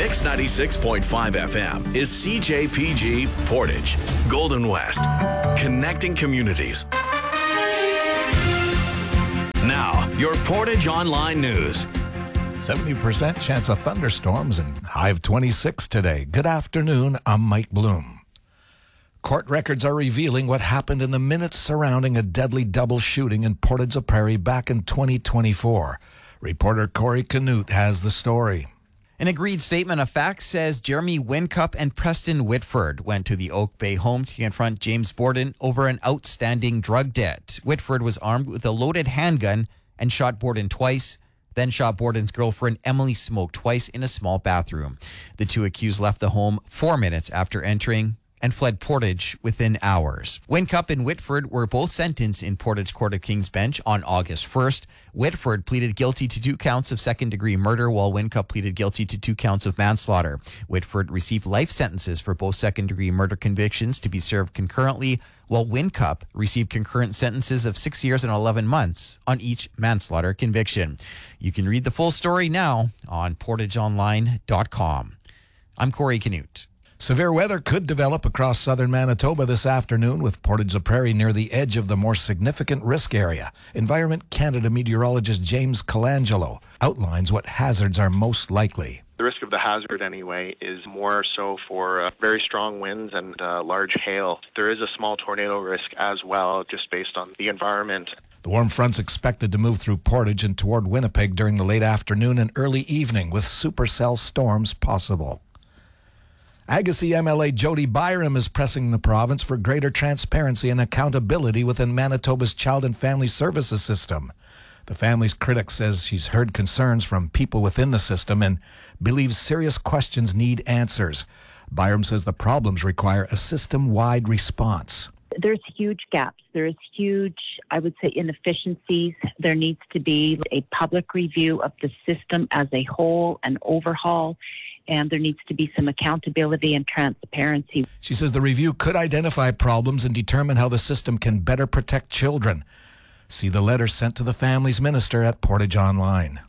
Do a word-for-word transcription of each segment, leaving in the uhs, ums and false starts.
Mix ninety-six point five F M is C J P G Portage, Golden West, connecting communities. Now, your Portage Online News. seventy percent chance of thunderstorms and high of twenty-six today. Good afternoon, I'm Mike Bloom. Court records are revealing what happened in the minutes surrounding a deadly double shooting in Portage-la-Prairie back in twenty twenty-four. Reporter Corey Canute has the story. An agreed statement of facts says Jeremy Whincup and Preston Whitford went to the Oak Bay home to confront James Borden over an outstanding drug debt. Whitford was armed with a loaded handgun and shot Borden twice, then shot Borden's girlfriend Emily Smoke twice in a small bathroom. The two accused left the home four minutes after entering and fled Portage within hours. Whincup and Whitford were both sentenced in Portage Court of King's Bench on August first. Whitford pleaded guilty to two counts of second-degree murder, while Whincup pleaded guilty to two counts of manslaughter. Whitford received life sentences for both second-degree murder convictions to be served concurrently, while Whincup received concurrent sentences of six years and eleven months on each manslaughter conviction. You can read the full story now on portage online dot com. I'm Corey Canute. Severe weather could develop across southern Manitoba this afternoon, with Portage-la-Prairie near the edge of the more significant risk area. Environment Canada meteorologist James Colangelo outlines what hazards are most likely. The risk of the hazard, anyway, is more so for uh, very strong winds and uh, large hail. There is a small tornado risk as well, just based on the environment. The warm front's expected to move through Portage and toward Winnipeg during the late afternoon and early evening, with supercell storms possible. Agassiz M L A Jody Byram is pressing the province for greater transparency and accountability within Manitoba's Child and Family Services system. The family's critic says she's heard concerns from people within the system and believes serious questions need answers. Byram says the problems require a system-wide response. There's huge gaps. There's huge, I would say, inefficiencies. There needs to be a public review of the system as a whole, an overhaul, and there needs to be some accountability and transparency. She says the review could identify problems and determine how the system can better protect children. See the letter sent to the family's minister at Portage Online.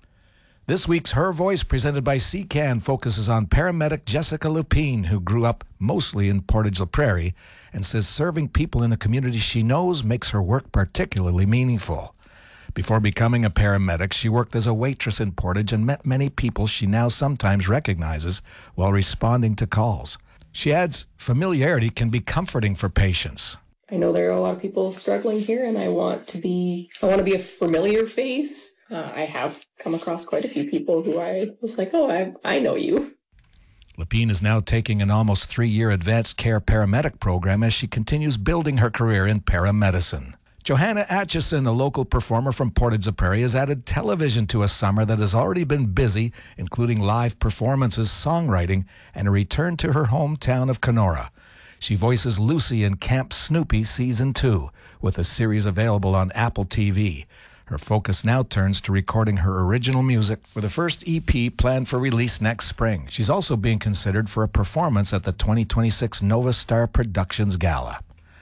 This week's Her Voice, presented by C C A N, focuses on paramedic Jessica Lupine, who grew up mostly in Portage-la-Prairie, and says serving people in a community she knows makes her work particularly meaningful. Before becoming a paramedic, she worked as a waitress in Portage and met many people she now sometimes recognizes while responding to calls. She adds, familiarity can be comforting for patients. I know there are a lot of people struggling here, and I want to be I want to be a familiar face. Uh, I have come across quite a few people who I was like, oh, I, I know you. Lupine is now taking an almost three-year advanced care paramedic program as she continues building her career in paramedicine. Johanna Atchison, a local performer from Portage-la-Prairie, has added television to a summer that has already been busy, including live performances, songwriting, and a return to her hometown of Kenora. She voices Lucy in Camp Snoopy Season two, with a series available on Apple T V. Her focus now turns to recording her original music for the first E P planned for release next spring. She's also being considered for a performance at the twenty twenty-six Nova Star Productions Gala.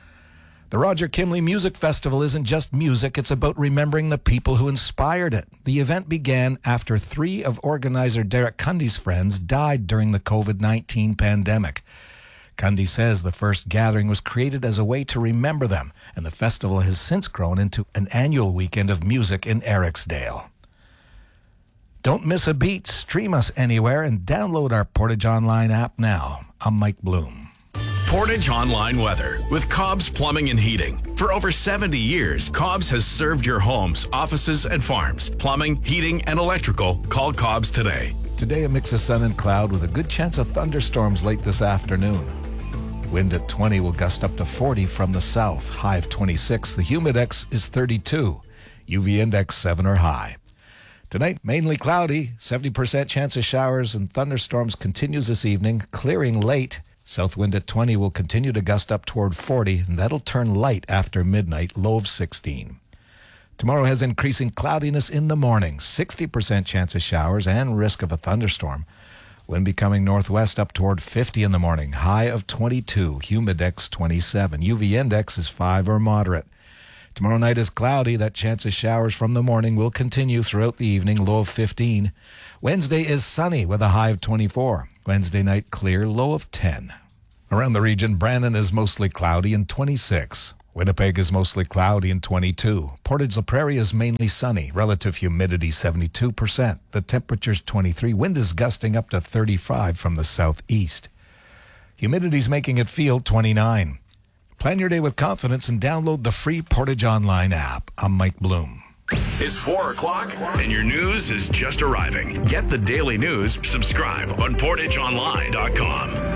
The Roger Kimley Music Festival isn't just music, it's about remembering the people who inspired it. The event began after three of organizer Derek Cundy's friends died during the covid nineteen pandemic. Cundy says the first gathering was created as a way to remember them, and the festival has since grown into an annual weekend of music in Eriksdale. Don't miss a beat. Stream us anywhere and download our Portage Online app now. I'm Mike Bloom. Portage Online weather with Cobb's Plumbing and Heating. For over seventy years, Cobb's has served your homes, offices, and farms. Plumbing, heating, and electrical. Call Cobb's today. Today, a mix of sun and cloud with a good chance of thunderstorms late this afternoon. Wind at twenty will gust up to forty from the south. High of twenty-six. The humidex is thirty-two. U V index seven or high. Tonight, mainly cloudy. seventy percent chance of showers and thunderstorms continues this evening, clearing late. South wind at twenty will continue to gust up toward forty, and that'll turn light after midnight, low of sixteen. Tomorrow has increasing cloudiness in the morning, sixty percent chance of showers and risk of a thunderstorm. Wind becoming northwest up toward fifty in the morning, high of twenty-two, humidex twenty-seven. U V index is five or moderate. Tomorrow night is cloudy. That chance of showers from the morning will continue throughout the evening, low of fifteen. Wednesday is sunny with a high of twenty-four. Wednesday night clear, low of ten. Around the region, Brandon is mostly cloudy and twenty-six. Winnipeg is mostly cloudy and twenty-two. Portage la Prairie is mainly sunny. Relative humidity seventy-two percent. The temperature's twenty-three. Wind is gusting up to thirty-five from the southeast. Humidity's making it feel twenty-nine. Plan your day with confidence and download the free Portage Online app. I'm Mike Bloom. It's four o'clock and your news is just arriving. Get the daily news, subscribe on portage online dot com.